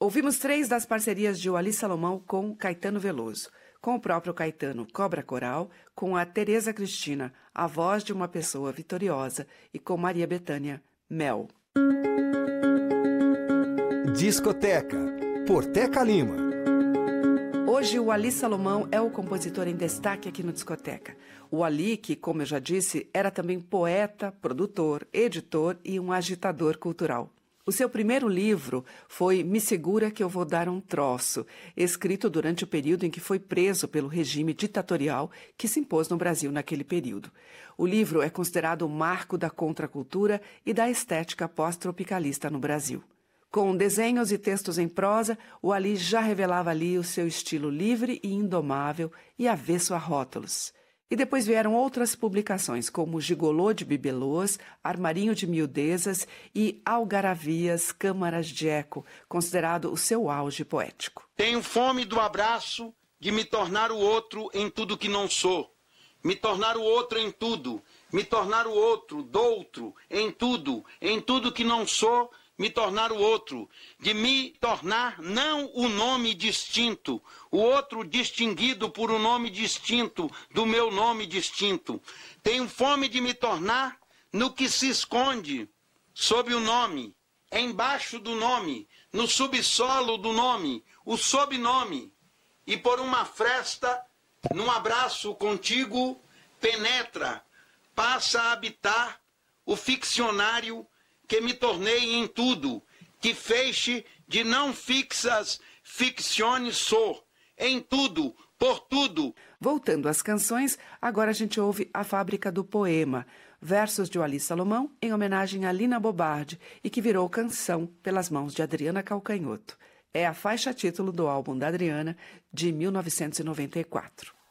Ouvimos 3 das parcerias de Uali Salomão com Caetano Veloso, com o próprio Caetano, Cobra Coral, com a Tereza Cristina, A Voz de uma Pessoa Vitoriosa, e com Maria Bethânia, Mel. Discoteca, por Teca Lima. Hoje o Uali Salomão é o compositor em destaque aqui no Discoteca. O Uali, que, como eu já disse, era também poeta, produtor, editor e um agitador cultural. O seu primeiro livro foi Me Segura que eu vou dar um troço, escrito durante o período em que foi preso pelo regime ditatorial que se impôs no Brasil naquele período. O livro é considerado o marco da contracultura e da estética pós-tropicalista no Brasil. Com desenhos e textos em prosa, o Uali já revelava ali o seu estilo livre e indomável e avesso a rótulos. E depois vieram outras publicações, como Gigolô de Bibelôs, Armarinho de Miudezas e Algaravias, Câmaras de Eco, considerado o seu auge poético. Tenho fome do abraço, de me tornar o outro em tudo que não sou. Me tornar o outro em tudo, me tornar o outro, doutro, em tudo que não sou, me tornar o outro, de me tornar não o nome distinto, o outro distinguido por um nome distinto do meu nome distinto. Tenho fome de me tornar no que se esconde sob o nome, embaixo do nome, no subsolo do nome, o sobrenome. E por uma fresta, num abraço contigo, penetra, passa a habitar o ficcionário que me tornei em tudo, que feixe de não fixas ficciones sou, em tudo, por tudo. Voltando às canções, agora a gente ouve A Fábrica do Poema, versos de Uali Salomão em homenagem a Lina Bobardi e que virou canção pelas mãos de Adriana Calcanhoto. É a faixa título do álbum da Adriana, de 1994.